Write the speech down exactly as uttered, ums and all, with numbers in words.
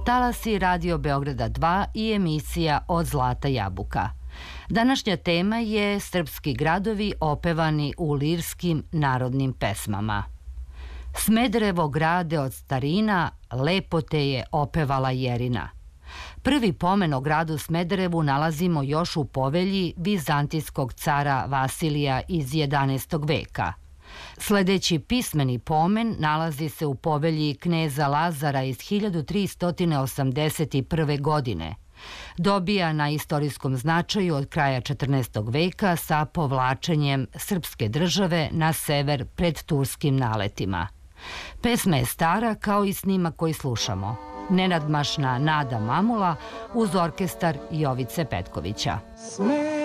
Talasi Radio Beograda dva i emisija Od zlata jabuka. Današnja tema je srpski gradovi opevani u lirskim narodnim pesmama. Smederevo grade od starina, lepo te je opevala Jerina. Prvi pomen o gradu Smederevu nalazimo još u povelji vizantijskog cara Vasilija iz jedanaestog veka. Sledeći pismeni pomen nalazi se u povelji kneza Lazara iz hiljadu tristo osamdeset prve. godine. Dobija na istorijskom značaju od kraja četrnaestog veka sa povlačenjem srpske države na sever pred turskim naletima. Pesma je stara kao i snimak koji slušamo. Nenadmašna Nada Mamula uz orkestar Jovice Petkovića.